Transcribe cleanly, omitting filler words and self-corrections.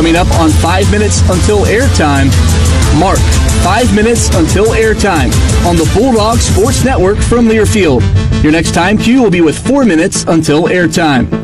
Coming up on 5 Minutes Until Airtime, Mark, 5 minutes until airtime on the Bulldog Sports Network from Learfield. Your next time cue will be with 4 minutes until airtime.